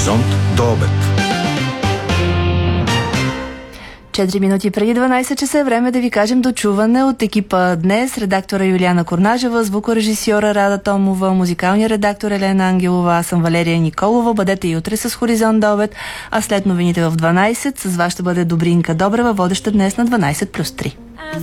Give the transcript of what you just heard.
Хоризонт до обед. 4 минути преди 12 часа е време да ви кажем дочуване от екипа днес. Редактора Юлиана Корнажева, звукорежисьора Рада Томова, музикалния редактор Елена Ангелова, аз съм Валерия Николова. Бъдете и утре с Хоризонт до обед, а след новините в 12 с вас ще бъде Добринка Добрева, водеща днес на 12+3.